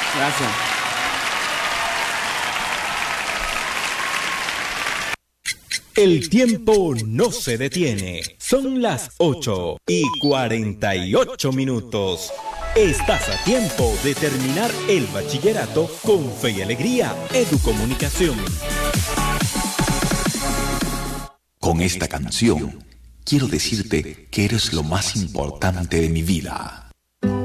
Gracias. El tiempo no se detiene. Son las 8:48. Estás a tiempo de terminar el bachillerato con fe y alegría. Educomunicación. Con esta canción, quiero decirte que eres lo más importante de mi vida.